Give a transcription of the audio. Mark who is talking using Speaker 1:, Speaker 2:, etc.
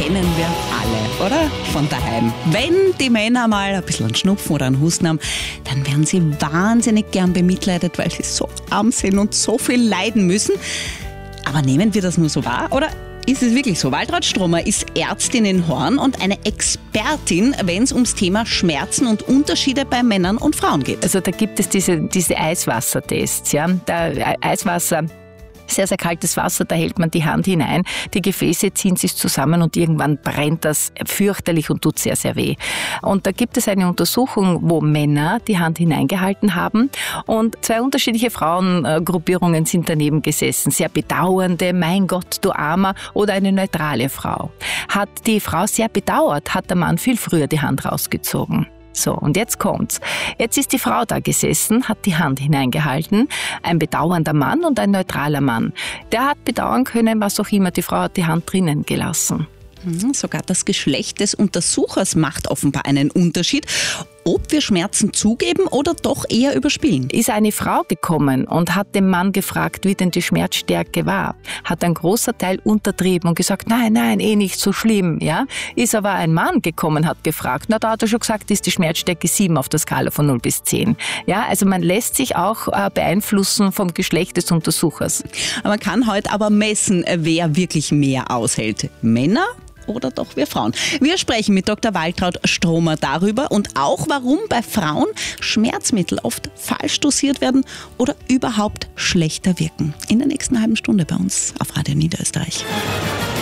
Speaker 1: kennen wir alle, oder? Von daheim. Wenn die Männer mal ein bisschen einen Schnupfen oder einen Husten haben, dann werden sie wahnsinnig gern bemitleidet, weil sie so arm sind und so viel leiden müssen. Aber nehmen wir das nur so wahr, oder ist es wirklich so? Waltraud Stromer ist Ärztin in Horn und eine Expertin, wenn es ums Thema Schmerzen und Unterschiede bei Männern und Frauen geht.
Speaker 2: Also da gibt es diese Eiswassertests. Ja? Eiswasser, sehr, sehr kaltes Wasser, da hält man die Hand hinein, die Gefäße ziehen sich zusammen und irgendwann brennt das fürchterlich und tut sehr, sehr weh. Und da gibt es eine Untersuchung, wo Männer die Hand hineingehalten haben und 2 unterschiedliche Frauengruppierungen sind daneben gesessen. Sehr bedauernde, mein Gott, du Armer, oder eine neutrale Frau. Hat die Frau sehr bedauert, hat der Mann viel früher die Hand rausgezogen. So, und jetzt kommt's. Jetzt ist die Frau da gesessen, hat die Hand hineingehalten, ein bedauernder Mann und ein neutraler Mann. Der hat bedauern können, was auch immer, die Frau hat die Hand drinnen gelassen.
Speaker 1: Sogar das Geschlecht des Untersuchers macht offenbar einen Unterschied, ob wir Schmerzen zugeben oder doch eher überspielen.
Speaker 2: Ist eine Frau gekommen und hat den Mann gefragt, wie denn die Schmerzstärke war, hat ein großer Teil untertrieben und gesagt, nein, nicht so schlimm. Ja? Ist aber ein Mann gekommen, hat gefragt, na da hat er schon gesagt, ist die Schmerzstärke 7 auf der Skala von 0 bis 10. Ja, also man lässt sich auch beeinflussen vom Geschlecht des Untersuchers.
Speaker 1: Man kann heute aber messen, wer wirklich mehr aushält. Männer oder doch wir Frauen? Wir sprechen mit Dr. Waltraud Stromer darüber und auch, warum bei Frauen Schmerzmittel oft falsch dosiert werden oder überhaupt schlechter wirken. In der nächsten halben Stunde bei uns auf Radio Niederösterreich.